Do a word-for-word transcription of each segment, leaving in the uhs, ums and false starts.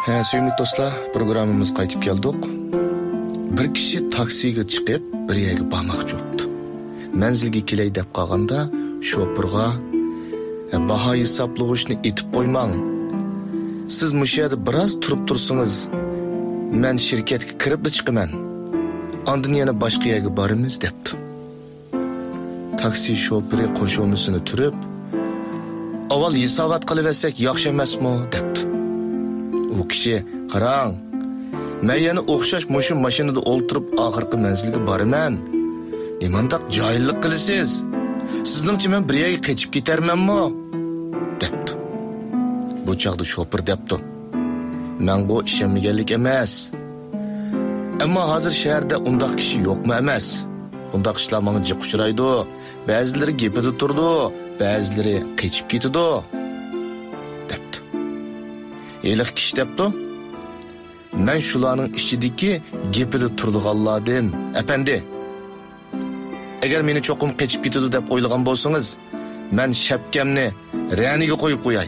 He, sevimli dostlar, programımız qaytib keldik. Bir kishi taksiga chiqib, bir yerga bormoqchi bo'ldi. Manzilga kelay deb qolganda, shofirga baho hisoblag'ishni etib qo'ymang. Siz mush yerda biroz turib tursangiz, men shirkatga kirib chiqaman. Ondan yana boshqa yerga boramiz debdi. Taksi shofiri qo'shilmasini turib, avval hisobot qilib olsak yaxshi emasmi debdi. U kishi, qarang, men yana o'xshash mushu mashinada o'ltirib oxirgi manzilga boraman. Nimandaq joyillik qilasiz? Sizningcha men bir yerga qechib ketarmanmi? debdi. Bu chaqda shofir debdi. Men bu ishonmaganlik emas. Ammo hozir shaharda undaq kishi yo'qmi emas. Undaq ishlar menga jiq uchraydi. Ba'zilari gapida turdi, ba'zilari qechib ketdi. debdi. Eliq kishi debdi. Men shularning ichidagi gapida turdiganlardan, efendi. Agar meni cho'qim qechib ketdi deb o'ylagan bo'lsangiz, men shapkamni raniga qo'yib qo'yay.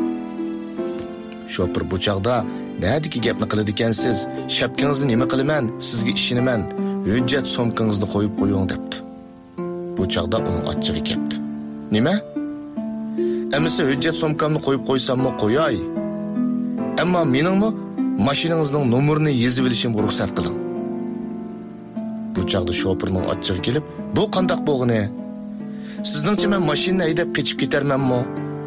Shofir bu chaqda nədiki gapni qiladi ekansiz? Shapkangizni nima qilaman? Sizga ishonaman. Hujjat somkangizni qo'yib qo'ying debdi. Bu chaqda uning achchig'i keldi. Nima? Ammo hujjat somkamni qo'yib qo'ysammi qo'yay. Ammo meningmi mashinangizning nomerini yozib olishimga ruxsat qiling. Bu chaqda shofirning achchig'i kelib, bu qandoq bo'lg'ini? Sizningcha men mashinani haydab qechib ketarmanmi?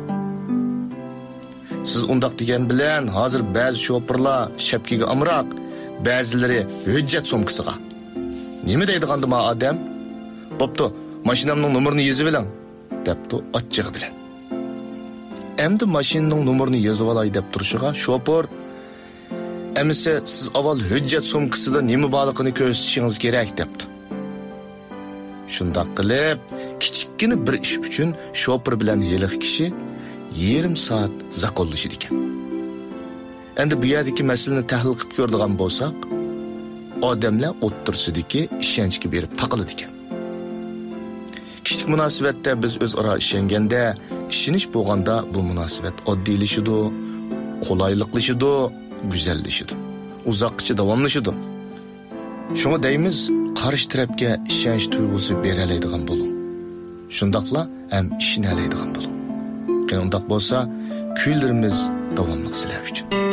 Siz undaq degan bilan hozir ba'zi shofirlar shapkiga amroq, ba'zilari hujjat somkasiga. Nima deydiganda ma odam? Bo'pti, mashinamning nomerini yozib oling, debdi achchig'i bilan. Endi mashinaning nomerini yozib olay deb turishiga shofir, "Amisa siz avval hujjat somkasida nima borligini ko'rsatishingiz kerak" debdi. Shundaq qilib, kichikkina bir ish uchun shofir bilan yeliq kishi yarim soat zakollashdi ekan. Endi bu yerdagi masalani tahlil qilib ko'radigan bo'lsak, odamlar o'ttirsidagi ishonchga berib taqiladi ekan. Kishilik munosabatda biz o'zaro ishonganda, ishonish bo'lganda bu munosabat oddiylashidi, qulayliqlashidi, go'zallashidi, uzoqcha davomlashidi. Shunga deymiz, qarshi tarafga ishonch tuyg'usi beralaydigan bo'ling. Shundaqla ham ishonalaydigan bo'ling. Qanday bo'lsa, kuylarimiz davomli sizlar uchun.